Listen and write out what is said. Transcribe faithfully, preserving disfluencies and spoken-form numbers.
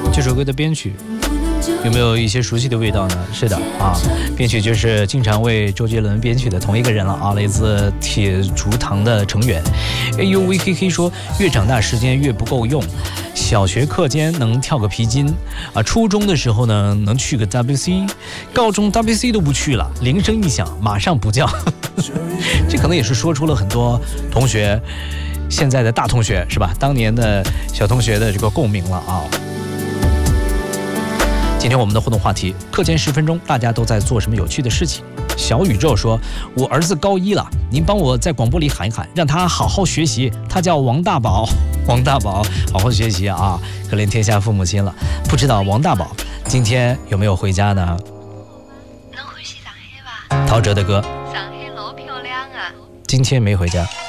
这首歌的编曲有没有一些熟悉的味道呢？是的啊，编曲就是经常为周杰伦编曲的同一个人了啊，来自铁竹堂的成员。哎呦 V K K 说，越长大时间越不够用，小学课间能跳个皮筋啊，初中的时候呢能去个 W C， 高中 W C 都不去了，铃声一响马上补觉。这可能也是说出了很多同学现在的大同学是吧？当年的小同学的这个共鸣了啊。今天我们的互动话题，课间十分钟，大家都在做什么有趣的事情？小宇宙说，我儿子高一了，您帮我在广播里喊一喊，让他好好学习。他叫王大宝，王大宝，好好学习啊！可怜天下父母心了。不知道王大宝今天有没有回家呢？ 能回去上海吧？ 陶喆的歌， 上海老漂亮啊！ 今天没回家。